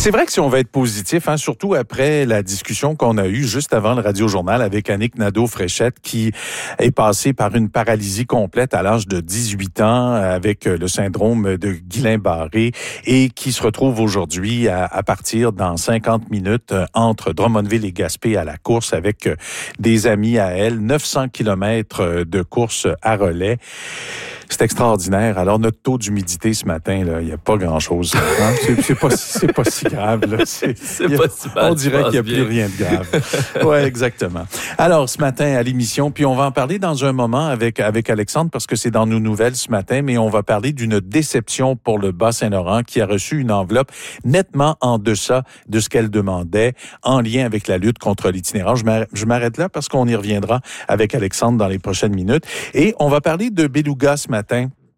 C'est vrai que si on va être positif, surtout après la discussion qu'on a eue juste avant le Radio-Journal avec Annick Nadeau-Fréchette, qui est passée par une paralysie complète à l'âge de 18 ans avec le syndrome de Guillain-Barré et qui se retrouve aujourd'hui à partir dans 50 minutes entre Drummondville et Gaspé à la course avec des amis à elle, 900 kilomètres de course à relais. C'est extraordinaire. Alors, notre taux d'humidité ce matin, là, il n'y a pas grand-chose. Hein? C'est pas si grave. Là. Pas si mal, on dirait qu'il n'y a plus rien de grave. Oui, exactement. Alors, ce matin, à l'émission, puis on va en parler dans un moment avec Alexandre, parce que c'est dans nos nouvelles ce matin, mais on va parler d'une déception pour le Bas-Saint-Laurent qui a reçu une enveloppe nettement en deçà de ce qu'elle demandait en lien avec la lutte contre l'itinérance. Je m'arrête là parce qu'on y reviendra avec Alexandre dans les prochaines minutes. Et on va parler de beluga ce matin.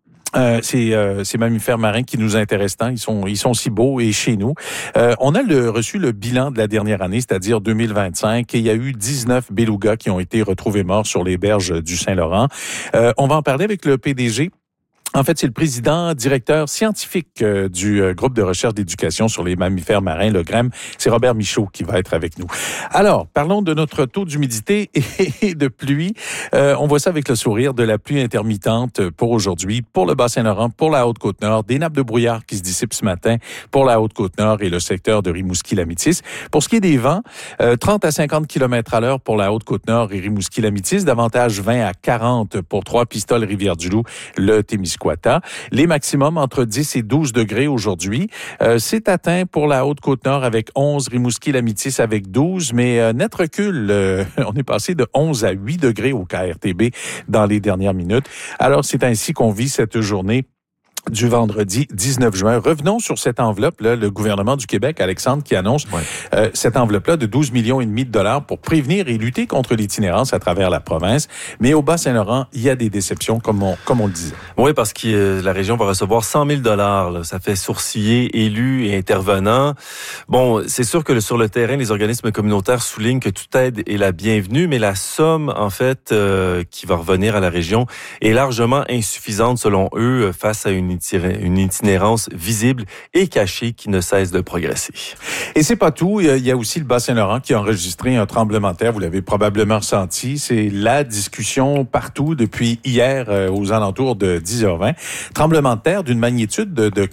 Ces mammifères marins qui nous intéressent tant. Ils sont si beaux et chez nous. On a reçu le bilan de la dernière année, c'est-à-dire 2025, et il y a eu 19 belugas qui ont été retrouvés morts sur les berges du Saint-Laurent. On va en parler avec le PDG. En fait, c'est le directeur scientifique du groupe de recherche d'éducation sur les mammifères marins, le GREM. C'est Robert Michaud qui va être avec nous. Alors, parlons de notre taux d'humidité et de pluie. On voit ça avec le sourire de la pluie intermittente pour aujourd'hui, pour le Bas-Saint-Laurent, pour la Haute-Côte-Nord, des nappes de brouillard qui se dissipent ce matin pour la Haute-Côte-Nord et le secteur de Rimouski-Lamitis. Pour ce qui est des vents, 30 à 50 km à l'heure pour la Haute-Côte-Nord et Rimouski-Lamitis, davantage 20 à 40 pour Trois-Pistoles, Rivière-du-Loup, le Témiscouata. Les maximums entre 10 et 12 degrés aujourd'hui. C'est atteint pour la Haute-Côte-Nord avec 11, Rimouski-Lamitis avec 12, mais net recul, on est passé de 11 à 8 degrés au KRTB dans les dernières minutes. Alors, c'est ainsi qu'on vit cette journée du vendredi 19 juin. Revenons sur cette enveloppe-là, le gouvernement du Québec, Alexandre, qui annonce cette enveloppe-là de 12,5 millions de dollars pour prévenir et lutter contre l'itinérance à travers la province. Mais au Bas-Saint-Laurent, il y a des déceptions, comme on le disait. Oui, parce que la région va recevoir 100 000 $. Ça fait sourciller élus et intervenants. Bon, c'est sûr que sur le terrain, les organismes communautaires soulignent que toute aide est la bienvenue, mais la somme, en fait, qui va revenir à la région est largement insuffisante, selon eux, face à une itinérance visible et cachée qui ne cesse de progresser. Et c'est pas tout. Il y a aussi le Bas-Saint-Laurent qui a enregistré un tremblement de terre. Vous l'avez probablement ressenti. C'est la discussion partout depuis hier aux alentours de 10h20. Tremblement de terre d'une magnitude de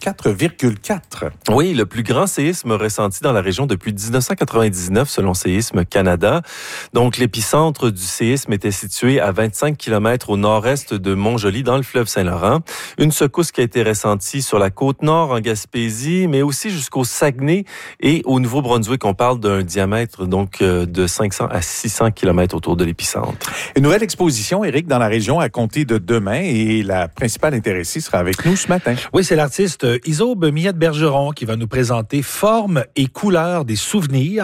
4,4. Oui, le plus grand séisme ressenti dans la région depuis 1999, selon Séisme Canada. Donc, l'épicentre du séisme était situé à 25 km au nord-est de Montjoly, dans le fleuve Saint-Laurent. Une secousse qui a été ressentie sur la côte nord en Gaspésie, mais aussi jusqu'au Saguenay et au Nouveau-Brunswick. On parle d'un diamètre donc de 500 à 600 km autour de l'épicentre. Une nouvelle exposition, Éric, dans la région à compter de demain, et la principale intéressée sera avec nous ce matin. Oui, c'est l'artiste Isobe Millette-Bergeron qui va nous présenter Formes et couleurs des souvenirs.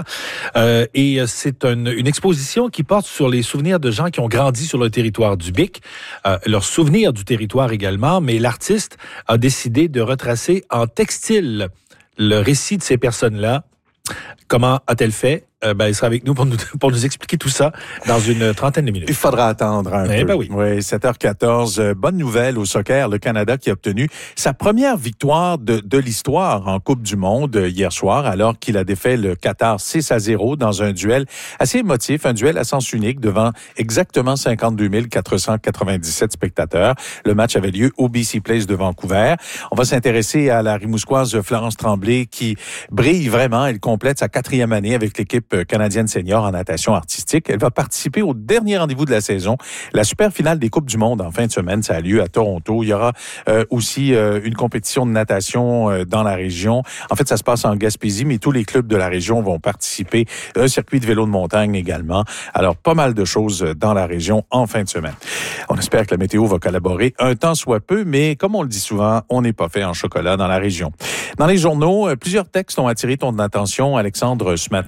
Et c'est une exposition qui porte sur les souvenirs de gens qui ont grandi sur le territoire du Bic, leurs souvenirs du territoire également, mais l'artiste a décidé de retracer en textile le récit de ces personnes-là. Comment a-t-elle fait? Il sera avec nous pour nous expliquer tout ça dans une trentaine de minutes. Il faudra attendre un peu. Oui. Oui, 7h14. Bonne nouvelle au soccer, le Canada qui a obtenu sa première victoire de l'histoire en Coupe du Monde hier soir, alors qu'il a défait le Qatar 6-0 dans un duel assez émotif, un duel à sens unique devant exactement 52 497 spectateurs. Le match avait lieu au BC Place de Vancouver. On va s'intéresser à la Rimouskoise Florence Tremblay qui brille vraiment. Elle complète sa 4e année avec l'équipe canadienne senior en natation artistique. Elle va participer au dernier rendez-vous de la saison, la super finale des Coupes du Monde en fin de semaine. Ça a lieu à Toronto. Il y aura aussi une compétition de natation dans la région. En fait, ça se passe en Gaspésie, mais tous les clubs de la région vont participer. Un circuit de vélo de montagne également. Alors, pas mal de choses dans la région en fin de semaine. On espère que la météo va collaborer un temps soit peu, mais comme on le dit souvent, on n'est pas fait en chocolat dans la région. Dans les journaux, plusieurs textes ont attiré ton attention, Alexandre, ce matin, dans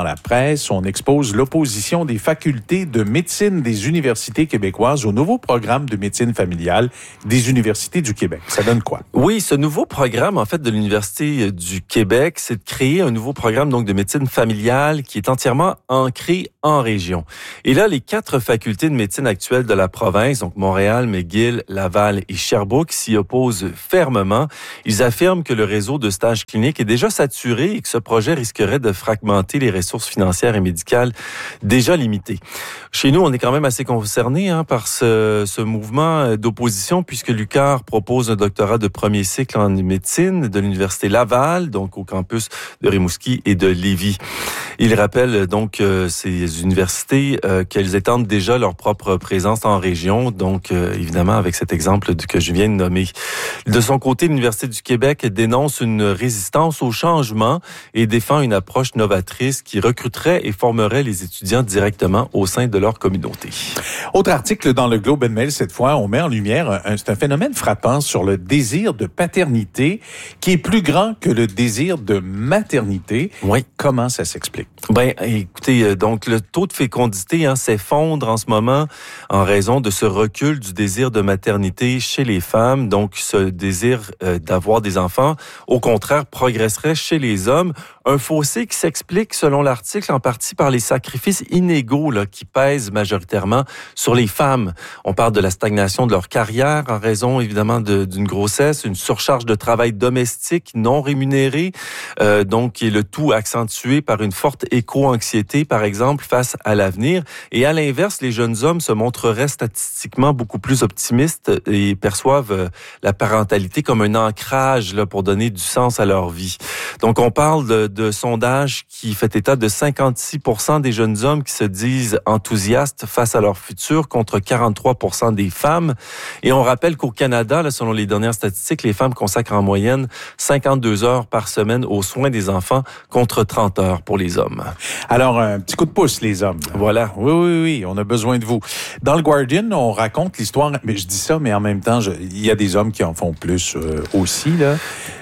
la presse, on expose l'opposition des facultés de médecine des universités québécoises au nouveau programme de médecine familiale des universités du Québec. Ça donne quoi? Oui, ce nouveau programme, en fait, de l'Université du Québec, c'est de créer un nouveau programme donc de médecine familiale qui est entièrement ancré en région. Et là, les 4 facultés de médecine actuelles de la province, donc Montréal, McGill, Laval et Sherbrooke, s'y opposent fermement. Ils affirment que le réseau de stages cliniques est déjà saturé et que ce projet risquerait de fragmenter les ressources financières et médicales déjà limitées. Chez nous, on est quand même assez concernés par ce mouvement d'opposition puisque l'UQAR propose un doctorat de premier cycle en médecine de l'Université Laval, donc au campus de Rimouski et de Lévis. Il rappelle donc ces universités qu'elles étendent déjà leur propre présence en région, donc évidemment avec cet exemple que je viens de nommer. De son côté, l'Université du Québec dénonce une résistance au changement et défend une approche novatrice qui recruterait et formerait les étudiants directement au sein de leur communauté. Autre article dans le Globe and Mail, cette fois, on met en lumière c'est un phénomène frappant sur le désir de paternité qui est plus grand que le désir de maternité. Oui. Comment ça s'explique? Ben, écoutez, donc le taux de fécondité s'effondre en ce moment en raison de ce recul du désir de maternité chez les femmes. Donc, ce désir d'avoir des enfants, au contraire, progresserait chez les hommes. Un fossé qui s'explique, selon l'article, en partie par les sacrifices inégaux qui pèsent majoritairement sur les femmes. On parle de la stagnation de leur carrière en raison, évidemment, d'une grossesse, une surcharge de travail domestique non rémunérée, donc qui est le tout accentué par une forte éco-anxiété, par exemple, face à l'avenir. Et à l'inverse, les jeunes hommes se montreraient statistiquement beaucoup plus optimistes et perçoivent la parentalité comme un ancrage pour donner du sens à leur vie. Donc, on parle de sondages qui fait état de 56% des jeunes hommes qui se disent enthousiastes face à leur futur contre 43% des femmes. Et on rappelle qu'au Canada, selon les dernières statistiques, les femmes consacrent en moyenne 52 heures par semaine aux soins des enfants contre 30 heures pour les hommes. Alors, un petit coup de pouce, les hommes. Voilà. Oui, on a besoin de vous. Dans le Guardian, on raconte l'histoire, mais je dis ça, mais en même temps, il y a des hommes qui en font plus aussi, là.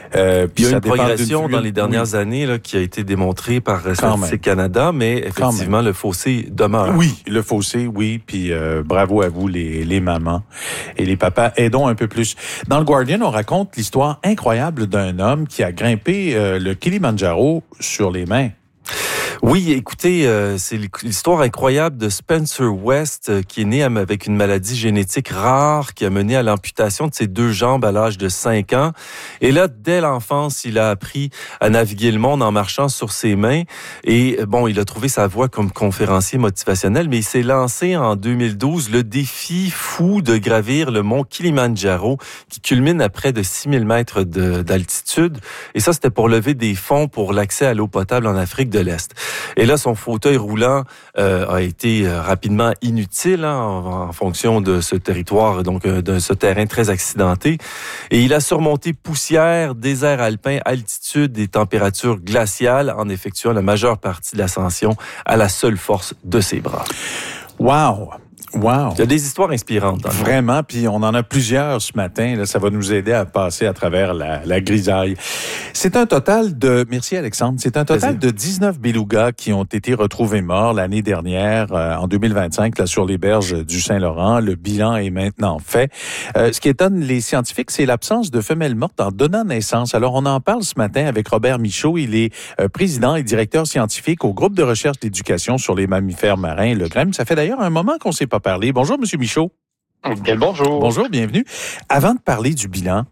Il y a une progression dans les dernières années qui a été démontrée par Statistique Canada, mais effectivement, le fossé demeure. Oui, le fossé, oui. Puis bravo à vous, les mamans et les papas. Aidons un peu plus. Dans le Guardian, on raconte l'histoire incroyable d'un homme qui a grimpé le Kilimandjaro sur les mains. Oui, écoutez, c'est l'histoire incroyable de Spencer West qui est né avec une maladie génétique rare qui a mené à l'amputation de ses 2 jambes à l'âge de 5 ans. Et là, dès l'enfance, il a appris à naviguer le monde en marchant sur ses mains. Et bon, il a trouvé sa voie comme conférencier motivationnel, mais il s'est lancé en 2012 le défi fou de gravir le mont Kilimandjaro qui culmine à près de 6000 mètres d'altitude. Et ça, c'était pour lever des fonds pour l'accès à l'eau potable en Afrique de l'Est. Et là, son fauteuil roulant a été rapidement inutile en fonction de ce territoire, donc de ce terrain très accidenté. Et il a surmonté poussière, désert alpin, altitude et températures glaciales en effectuant la majeure partie de l'ascension à la seule force de ses bras. Wow! Il y a des histoires inspirantes. Vraiment, puis on en a plusieurs ce matin. Là, ça va nous aider à passer à travers la grisaille. C'est un total de... Merci Alexandre. C'est un total de 19 belugas qui ont été retrouvés morts l'année dernière, en 2025, là, sur les berges du Saint-Laurent. Le bilan est maintenant fait. Ce qui étonne les scientifiques, c'est l'absence de femelles mortes en donnant naissance. Alors, on en parle ce matin avec Robert Michaud. Il est président et directeur scientifique au groupe de recherche d'éducation sur les mammifères marins, le GREM. Ça fait d'ailleurs un moment qu'on ne s'est pas parlé. Bonjour, Monsieur Michaud. Bien, bonjour. Bonjour, bienvenue. Avant de parler du bilan,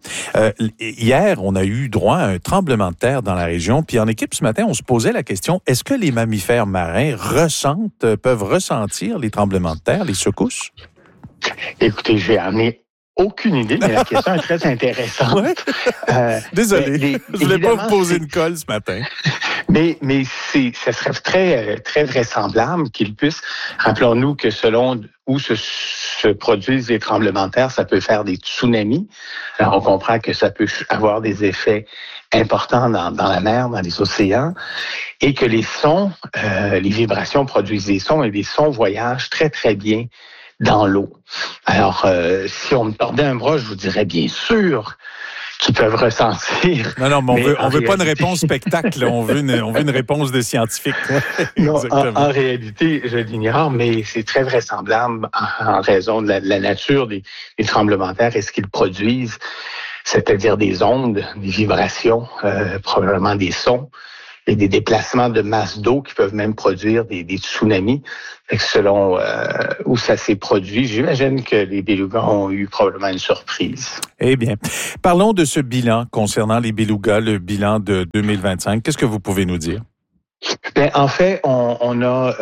hier, on a eu droit à un tremblement de terre dans la région. Puis en équipe, ce matin, on se posait la question, est-ce que les mammifères marins peuvent ressentir les tremblements de terre, les secousses? Écoutez, j'en ai aucune idée, mais la question est très intéressante. Ouais. Désolé, je voulais pas vous poser une colle ce matin. Mais ça serait très, très vraisemblable qu'il puisse. Rappelons-nous que selon où se produisent les tremblements de terre, ça peut faire des tsunamis. Alors, on comprend que ça peut avoir des effets importants dans la mer, dans les océans, et que les sons, les vibrations produisent des sons, et les sons voyagent très, très bien dans l'eau. Alors, si on me tordait un bras, je vous dirais bien sûr qui peuvent ressentir. Non, mais on veut pas une réponse spectacle, là. On veut une réponse de scientifique. Non, en réalité, je l'ignore, mais c'est très vraisemblable en raison de la nature des tremblements de terre et ce qu'ils produisent, c'est-à-dire des ondes, des vibrations, probablement des sons et des déplacements de masse d'eau qui peuvent même produire des tsunamis. Et selon où ça s'est produit, j'imagine que les belugas ont eu probablement une surprise. Eh bien, parlons de ce bilan concernant les belugas, le bilan de 2025. Qu'est-ce que vous pouvez nous dire? Bien, en fait, on a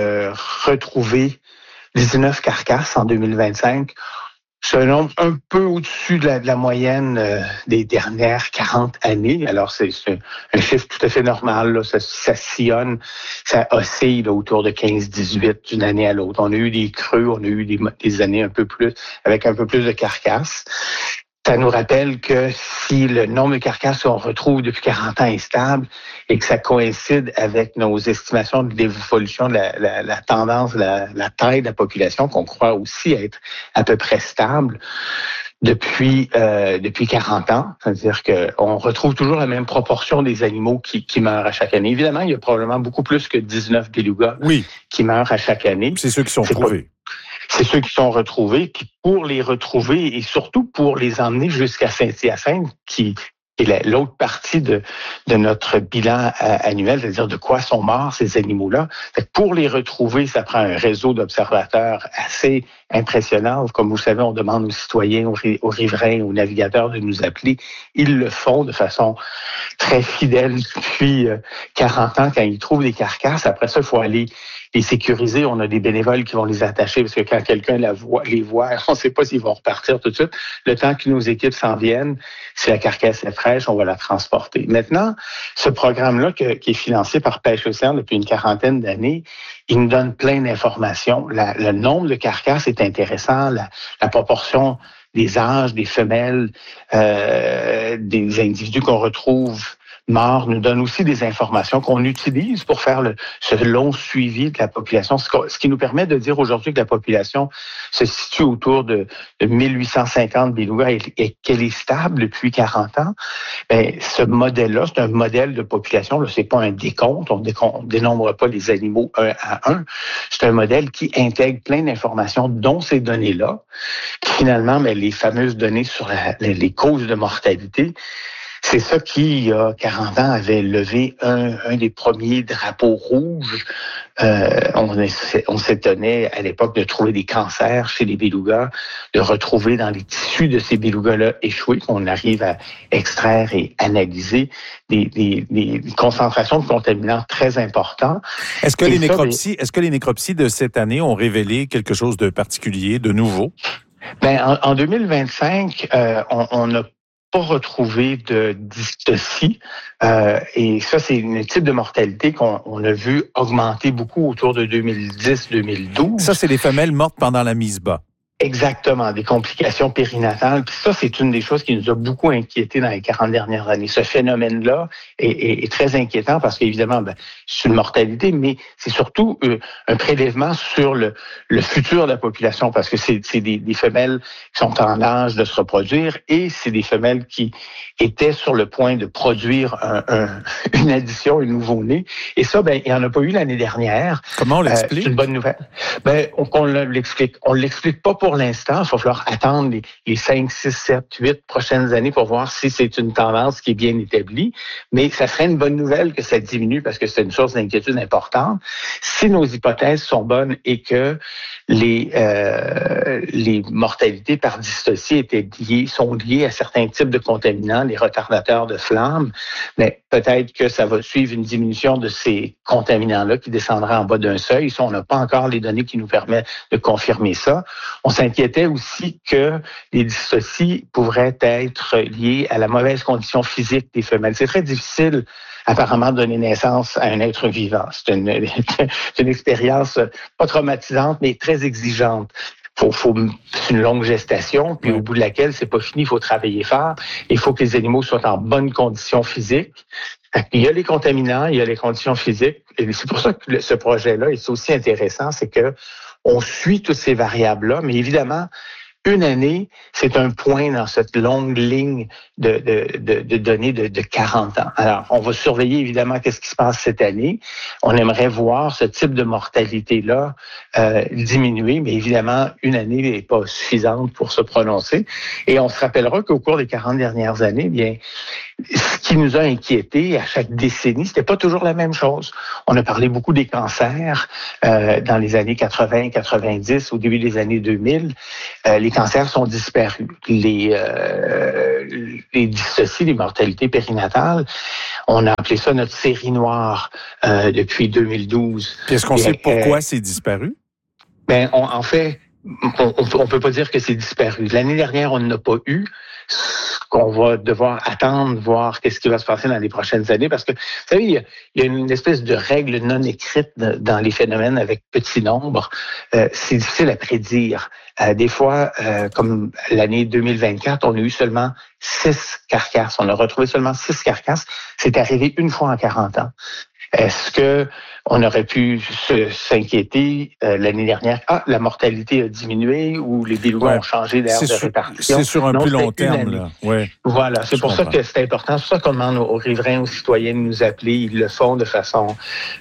retrouvé 19 carcasses en 2025. C'est un nombre un peu au-dessus de la moyenne des dernières 40 années. Alors, c'est un chiffre tout à fait normal. Là. Ça sillonne, ça oscille là, autour de 15-18 d'une année à l'autre. On a eu des creux, on a eu des années un peu plus, avec un peu plus de carcasses. Ça nous rappelle que si le nombre de carcasses qu'on retrouve depuis 40 ans est stable et que ça coïncide avec nos estimations de l'évolution de la tendance, la taille de la population, qu'on croit aussi être à peu près stable depuis 40 ans, c'est-à-dire qu'on retrouve toujours la même proportion des animaux qui meurent à chaque année. Évidemment, il y a probablement beaucoup plus que 19 belugas qui meurent à chaque année. C'est ceux qui sont trouvés. C'est ceux qui sont retrouvés, puis pour les retrouver et surtout pour les emmener jusqu'à Saint-Hyacinthe, qui est l'autre partie de notre bilan annuel, c'est-à-dire de quoi sont morts ces animaux-là. Pour les retrouver, ça prend un réseau d'observateurs assez impressionnant. Comme vous le savez, on demande aux citoyens, aux riverains, aux navigateurs de nous appeler. Ils le font de façon très fidèle depuis 40 ans quand ils trouvent des carcasses. Après ça, il faut aller les sécuriser. On a des bénévoles qui vont les attacher parce que quand quelqu'un les voit, on ne sait pas s'ils vont repartir tout de suite. Le temps que nos équipes s'en viennent, si la carcasse est fraîche, on va la transporter. Maintenant, ce programme-là qui est financé par Pêche Océan depuis une quarantaine d'années, il nous donne plein d'informations. Le nombre de carcasses est intéressant, la proportion des âges, des femelles, des individus qu'on retrouve morts nous donne aussi des informations qu'on utilise pour faire ce long suivi de la population, ce qui nous permet de dire aujourd'hui que la population se situe autour de 1850 belugas et qu'elle est stable depuis 40 ans. Bien, ce modèle-là, c'est un modèle de population, là, c'est pas un décompte, on dénombre pas les animaux un à un. C'est un modèle qui intègre plein d'informations, dont ces données-là, qui finalement, bien, les fameuses données sur les causes de mortalité. C'est ça qui, il y a 40 ans, avait levé un des premiers drapeaux rouges. On s'étonnait à l'époque de trouver des cancers chez les belugas, de retrouver dans les tissus de ces belugas-là échoués, qu'on arrive à extraire et analyser des concentrations de contaminants très importants. Est-ce que les nécropsies de cette année ont révélé quelque chose de particulier, de nouveau? Ben, en 2025, on a pas retrouvé de dystocie. Et ça, c'est un type de mortalité qu'on a vu augmenter beaucoup autour de 2010-2012. Ça, c'est les femelles mortes pendant la mise bas. Exactement, des complications périnatales. Puis ça, c'est une des choses qui nous a beaucoup inquiétés dans les 40 dernières années. Ce phénomène-là est très inquiétant parce qu'évidemment, c'est une mortalité, mais c'est surtout un prélèvement sur le futur de la population parce que c'est des femelles qui sont en âge de se reproduire et c'est des femelles qui étaient sur le point de produire une addition, un nouveau-né. Et ça, il n'y en a pas eu l'année dernière. Comment on l'explique? C'est une bonne nouvelle. On l'explique. On l'explique pas pour l'instant. Il va falloir attendre les 5, 6, 7, 8 prochaines années pour voir si c'est une tendance qui est bien établie. Mais ça serait une bonne nouvelle que ça diminue parce que c'est une source d'inquiétude importante. Si nos hypothèses sont bonnes et que les mortalités par dystocie sont liées à certains types de contaminants, les retardateurs de flammes, mais peut-être que ça va suivre une diminution de ces contaminants-là qui descendra en bas d'un seuil. Ça, on n'a pas encore les données qui nous permettent de confirmer ça. On s'inquiétait aussi que les dystocies pourraient être liées à la mauvaise condition physique des femelles. C'est très difficile apparemment de donner naissance à un être vivant. C'est une expérience pas traumatisante, mais très exigeante. C'est une longue gestation, puis au bout de laquelle c'est pas fini, il faut travailler fort. Il faut que les animaux soient en bonne condition physique. Il y a les contaminants, il y a les conditions physiques. Et c'est pour ça que ce projet-là est aussi intéressant, c'est que on suit toutes ces variables-là, mais évidemment, une année, c'est un point dans cette longue ligne de données de 40 ans. Alors, on va surveiller évidemment qu'est-ce qui se passe cette année. On aimerait voir ce type de mortalité-là diminuer, mais évidemment, une année n'est pas suffisante pour se prononcer. Et on se rappellera qu'au cours des 40 dernières années, bien, ce qui nous a inquiétés à chaque décennie, c'était pas toujours la même chose. On a parlé beaucoup des cancers dans les années 80, 90, au début des années 2000. Les cancers sont disparus. Les dystocies, les mortalités périnatales, on a appelé ça notre série noire depuis 2012. Puis est-ce qu'on sait pourquoi c'est disparu? Ben, en fait, on peut pas dire que c'est disparu. L'année dernière, on n'a pas eu. Qu'on va devoir attendre, voir qu'est-ce qui va se passer dans les prochaines années, parce que, vous savez, il y a une espèce de règle non écrite dans les phénomènes avec petit nombre. C'est difficile à prédire. Des fois, comme l'année 2024, on a eu seulement 6 carcasses. On a retrouvé seulement 6 carcasses. C'est arrivé une fois en 40 ans. Est-ce que on aurait pu s'inquiéter l'année dernière? La mortalité a diminué ou les belugas ont changé d'aire de répartition? C'est sur un plus long terme, là. Ouais. Voilà, c'est pour ça que c'est important. C'est pour ça qu'on demande aux riverains, aux citoyens de nous appeler. Ils le font de façon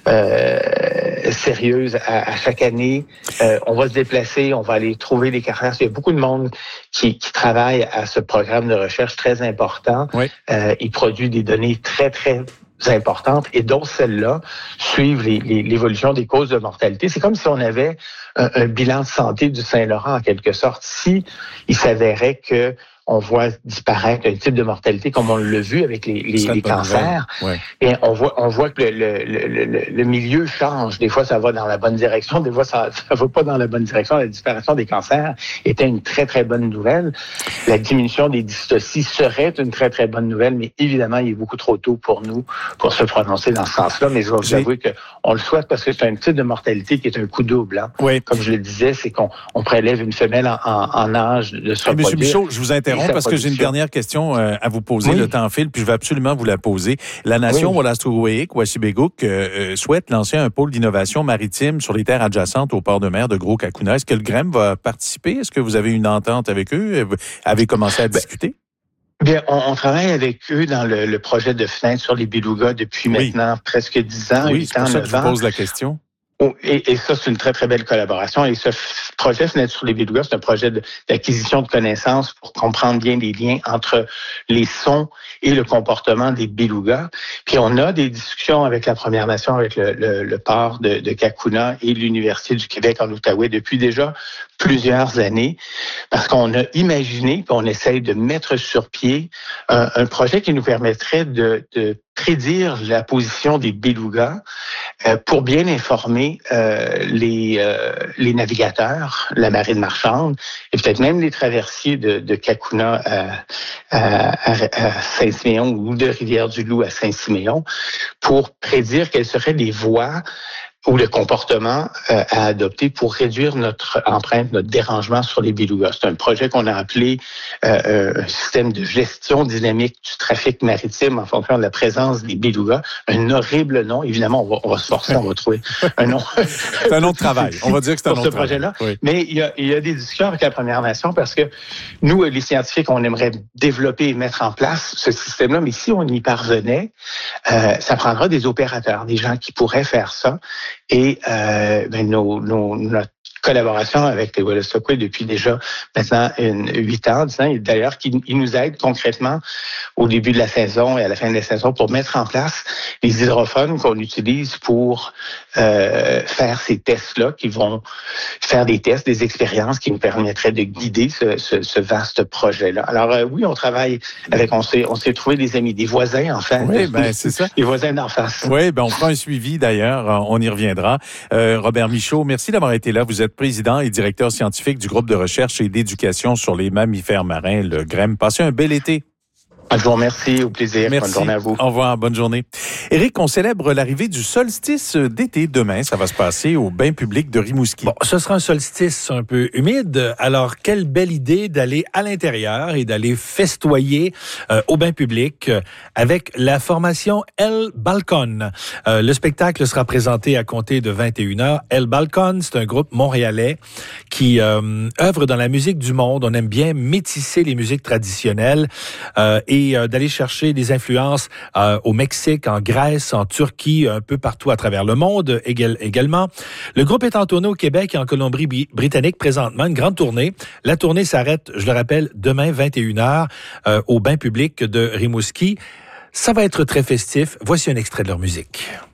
sérieuse à chaque année. On va se déplacer, on va aller trouver des carcasses. Il y a beaucoup de monde qui travaille à ce programme de recherche très important. Oui. Il produit des données très, très importantes et dont celles-là suivent l'évolution des causes de mortalité. C'est comme si on avait un bilan de santé du Saint-Laurent en quelque sorte. Si il s'avérait que on voit disparaître un type de mortalité comme on l'a vu avec les cancers. Ouais. Et on voit que le milieu change. Des fois, ça va dans la bonne direction. Des fois, ça va pas dans la bonne direction. La disparition des cancers était une très, très bonne nouvelle. La diminution des dystocies serait une très, très bonne nouvelle, mais évidemment, il est beaucoup trop tôt pour nous pour se prononcer dans ce sens-là. Mais je vais vous avouer qu'on le souhaite parce que c'est un type de mortalité qui est un coup double. Hein. Oui. Comme je le disais, c'est qu'on prélève une femelle en âge de se reproduire. M. Michaud, je vous interromps parce que j'ai une dernière question à vous poser. Oui. Le temps file, puis je vais absolument vous la poser. La nation Wolastoqiyik-Ouashibégouк souhaite lancer un pôle d'innovation maritime sur les terres adjacentes au port de mer de Gros-Kakuna. Est-ce que le GREM va participer? Est-ce que vous avez une entente avec eux? Vous avez commencé à discuter? Bien, on travaille avec eux dans le projet de fenêtre sur les belugas depuis maintenant presque 10 ans. Oui, c'est pour ça que je vous pose la question. Et ça, c'est une très, très belle collaboration. Et ce projet Fenêtre sur les belugas, c'est un projet d'acquisition de connaissances pour comprendre bien les liens entre les sons et le comportement des belugas. Puis on a des discussions avec la Première Nation, avec le port de Kakuna et l'Université du Québec en Outaouais depuis déjà plusieurs années, parce qu'on a imaginé, puis on essaye de mettre sur pied un projet qui nous permettrait de prédire la position des belugas pour bien informer les navigateurs, la marine marchande et peut-être même les traversiers de Kakuna à Saint-Siméon ou de Rivière-du-Loup à Saint-Siméon pour prédire quelles seraient les voies ou le comportement à adopter pour réduire notre empreinte, notre dérangement sur les belugas. C'est un projet qu'on a appelé un système de gestion dynamique du trafic maritime en fonction de la présence des belugas. Un horrible nom. Évidemment, on va se forcer, on va trouver un nom. C'est un nom de travail. On va dire que c'est un nom de travail. Projet-là. Oui. Mais il y a des discussions avec la Première Nation parce que nous, les scientifiques, on aimerait développer et mettre en place ce système-là. Mais si on y parvenait, ça prendra des opérateurs, des gens qui pourraient faire ça. Et notre collaboration avec les Wolastoqiyik depuis déjà maintenant 8 ans, 10 ans, et d'ailleurs qui nous aident concrètement au début de la saison et à la fin de la saison pour mettre en place les hydrophones qu'on utilise pour faire ces tests-là, qui vont faire des tests, des expériences qui nous permettraient de guider ce vaste projet-là. Alors oui, on travaille avec, on s'est trouvé des amis, des voisins en fait. Oui, ben c'est ça. Les voisins d'en face. Oui, ben on fera un suivi d'ailleurs, on y reviendra. Robert Michaud, merci d'avoir été là. Vous êtes président et directeur scientifique du groupe de recherche et d'éducation sur les mammifères marins, le GREM. Passez un bel été. Je vous remercie, au plaisir. Merci. Bonne journée à vous. Au revoir, bonne journée. Éric, on célèbre l'arrivée du solstice d'été demain. Ça va se passer au bain public de Rimouski. Bon, ce sera un solstice un peu humide. Alors, quelle belle idée d'aller à l'intérieur et d'aller festoyer au bain public avec la formation El Balcon. Le spectacle sera présenté à compter de 21h. El Balcon, c'est un groupe montréalais qui œuvre dans la musique du monde. On aime bien métisser les musiques traditionnelles et d'aller chercher des influences au Mexique, en Grèce, en Turquie, un peu partout à travers le monde également. Le groupe est en tournée au Québec et en Colombie-Britannique présentement, une grande tournée. La tournée s'arrête, je le rappelle, demain 21h au bain public de Rimouski. Ça va être très festif. Voici un extrait de leur musique.